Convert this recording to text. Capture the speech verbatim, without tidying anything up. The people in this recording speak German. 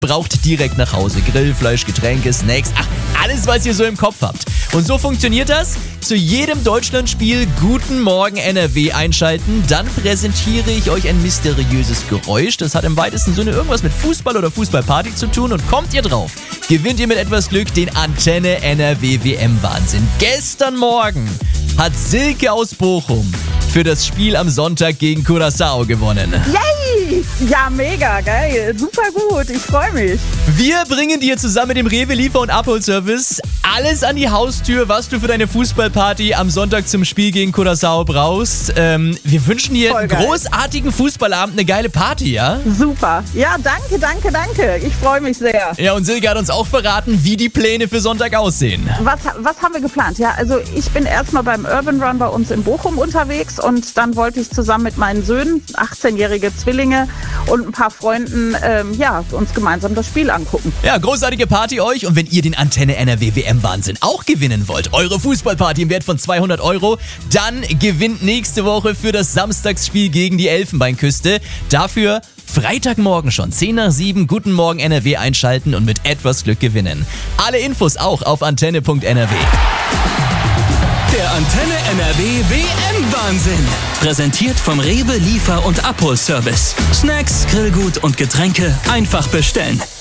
braucht direkt nach Hause. Grillfleisch, Getränke, Snacks, ach, alles, was ihr so im Kopf habt. Und so funktioniert das. Zu jedem Deutschlandspiel Guten Morgen N R W einschalten. Dann präsentiere ich euch ein mysteriöses Geräusch. Das hat im weitesten Sinne irgendwas mit Fußball oder Fußballparty zu tun. Und kommt ihr drauf, gewinnt ihr mit etwas Glück den Antenne N R W W M-Wahnsinn. Gestern Morgen hat Silke aus Bochum für das Spiel am Sonntag gegen Curaçao gewonnen. Yay! Ja, mega, geil. Super gut, ich freue mich. Wir bringen dir zusammen mit dem Rewe Liefer- und Abholservice alles an die Haustür, was du für deine Fußballparty am Sonntag zum Spiel gegen Curaçao brauchst. Ähm, wir wünschen dir Voll einen geil. großartigen Fußballabend, eine geile Party, ja? Super. Ja, danke, danke, danke. Ich freue mich sehr. Ja, und Silke hat uns auch verraten, wie die Pläne für Sonntag aussehen. Was, was haben wir geplant? Ja, also ich bin erstmal beim Urban Run bei uns in Bochum unterwegs und dann wollte ich zusammen mit meinen Söhnen, achtzehnjährige Zwillinge und ein paar Freunden, ähm, ja, uns gemeinsam das Spiel angucken. Ja, großartige Party euch. Und wenn ihr den Antenne N R W W M-Wahnsinn auch gewinnen wollt, eure Fußballparty im Wert von zweihundert Euro, dann gewinnt nächste Woche für das Samstagsspiel gegen die Elfenbeinküste. Dafür Freitagmorgen schon, zehn nach sieben, Guten Morgen N R W einschalten und mit etwas Glück gewinnen. Alle Infos auch auf antenne punkt n r w. Der Antenne N R W W M-Wahnsinn. Präsentiert vom Rewe Liefer- und Abholservice. Snacks, Grillgut und Getränke einfach bestellen.